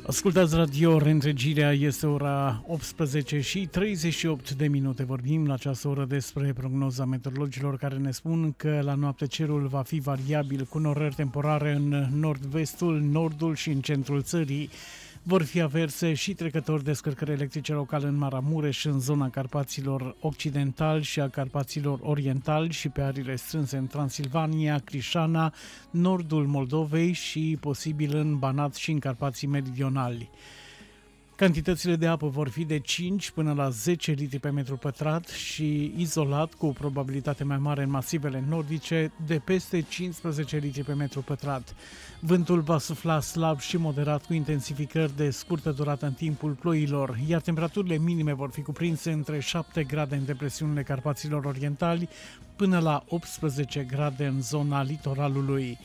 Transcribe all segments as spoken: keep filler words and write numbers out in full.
Ascultați radio, reîntregirea este ora optsprezece și treizeci și opt de minute. Vorbim la această oră despre prognoza meteorologilor care ne spun că la noapte cerul va fi variabil cu norări temporare în nord-vestul, nordul și în centrul țării. Vor fi averse și trecători descărcări electrice locale în Maramureș, în zona Carpaților Occidentali și a Carpaților Orientali și pe arile strânse în Transilvania, Crișana, nordul Moldovei și posibil în Banat și în Carpații Meridionali. Cantitățile de apă vor fi de cinci până la zece litri pe metru pătrat și izolat, cu o probabilitate mai mare în masivele nordice, de peste cincisprezece litri pe metru pătrat. Vântul va sufla slab și moderat cu intensificări de scurtă durată în timpul ploilor, iar temperaturile minime vor fi cuprinse între șapte grade în depresiunile Carpaților Orientali până la optsprezece grade în zona litoralului.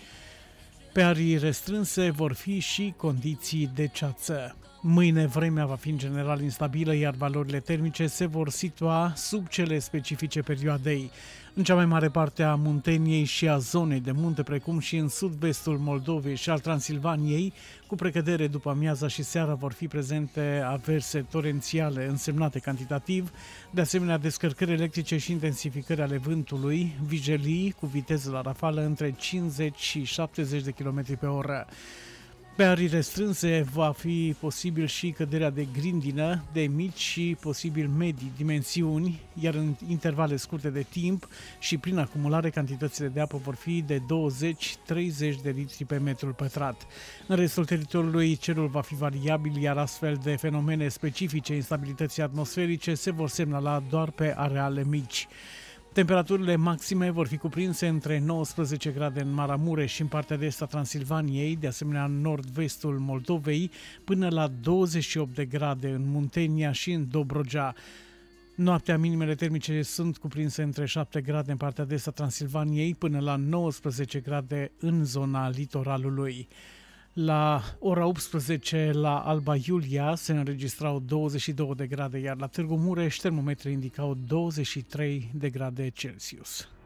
Pe arii restrânse vor fi și condiții de ceață. Mâine vremea va fi în general instabilă, iar valorile termice se vor situa sub cele specifice perioadei. În cea mai mare parte a Munteniei și a zonei de munte, precum și în sud-vestul Moldovei și al Transilvaniei, cu precădere după amiaza și seara vor fi prezente averse torențiale însemnate cantitativ, de asemenea descărcări electrice și intensificări ale vântului, vijelii cu viteză la rafală între cincizeci și șaptezeci de kilometri pe oră. Pe arii restrânse va fi posibil și căderea de grindină de mici și posibil medii dimensiuni, iar în intervale scurte de timp și prin acumulare cantitățile de apă vor fi de douăzeci treizeci de litri pe metru pătrat. În restul teritoriului cerul va fi variabil, iar astfel de fenomene specifice instabilității atmosferice se vor semnala doar pe areale mici. Temperaturile maxime vor fi cuprinse între nouăsprezece grade în Maramureș și în partea de est a Transilvaniei, de asemenea în nord-vestul Moldovei, până la douăzeci și opt de grade în Muntenia și în Dobrogea. Noaptea minimele termice sunt cuprinse între șapte grade în partea de est a Transilvaniei până la nouăsprezece grade în zona litoralului. La ora optsprezece la Alba Iulia se înregistrau douăzeci și două de grade, iar la Târgu Mureș termometrii indicau douăzeci și trei de grade Celsius.